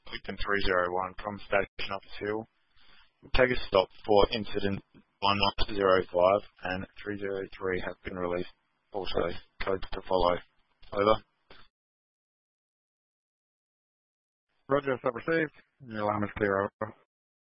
Victim 301 from Station Office Hill. We'll take a stop for incident 1905 and 303 have been released. Also, codes to follow. Over. Roger, stop received. Your alarm is clear, over.